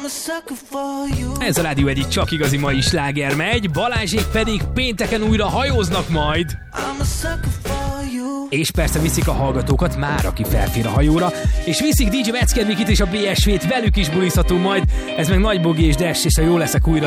Ez a rádió egyik csak igazi mai sláger megy, Balázsék pedig pénteken újra hajóznak majd. És persze viszik a hallgatókat már, aki felfér a hajóra, és viszik DJ Metzger Mikit és a BSV-t, velük is bulizhatunk majd. Ez meg Nagy Bogi és Dash, és ha jól leszek újra